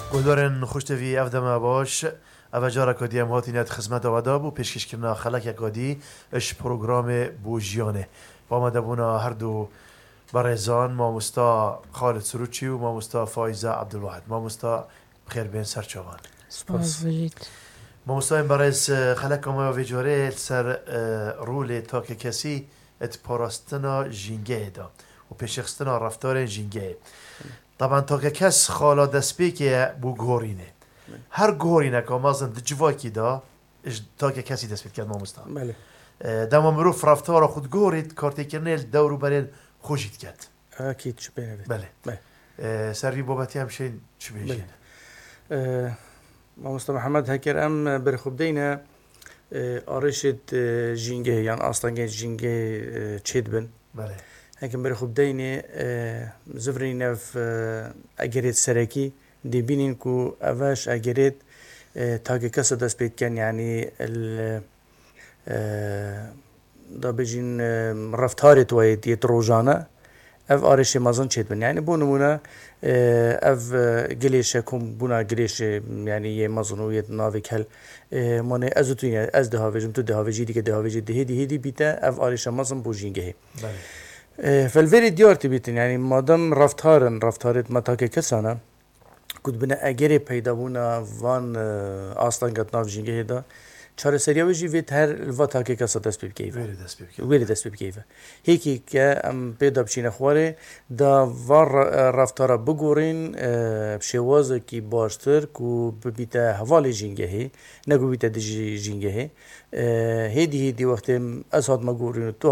گلدارن خوشتوی افدم باش اوجار کدی هم هاتینت خدمت آواداب و پیشکش کرنا خلق کدی اش پروگرام بوجیانه با ما دبونا هر دو برزان ما مستا خالد سروچی و ما مستا فایزه عبدالواحد ما مستا بخیر بین سرچوان سپاس بجید ما مستا این برز خلق ما و جاره سر رول تا که کسی ات پاراستنا جینگه دا و پیشخستنا رفتار جینگه طبعا تا که کس خالا دسپی که بو گورینه هر گورینه که مازن دجواکی دا تا که کسی دسپید کرد ما مستا بله دما مروف رفتار خود گورید کارتی کرنیل دورو برین خوشید کرد اكيد شو بينا بله سری بابتی هم شین چی بیشین ما مصطفى محمد هكر ام برخوب دينا آرشت جینگه يعني اصلا جینگه چید بن بله هكر برخوب دينا زفرين اف اگريت سركي دي بينين كو اواش اگريت تاكي كسا دست بيت كان يعني دا بجين رفتارت ويد يتروجانا اف آرش مازن چید بن يعني بو نمونه اف گلیشه کم بونا گلیشه يعني يه مازنویت ناویک هل مانه از تو يعني از دهاویجم تو دهاویجی دیگه دهاویجی دهی بیته اف آرش مازن بو جینگه بله فالفيري ديارتي بيتن يعني مادام رفتارت متاكه كسانا كنت بنا اگري پیدا بونا وان اصلا قد ناف جینگه دا چاره سریاوی جی ویت هر الواتا که کسا دست بید کیفه ویری دست بید کیفه هیکی که ام پیدا بچین خواره دا وار رفتارا بگورین بشوازه کی باشتر کو ببیتا حوالی جینگه هی نگو بیتا دی جینگه هی هیدی وقتی از هاد ما گورین تو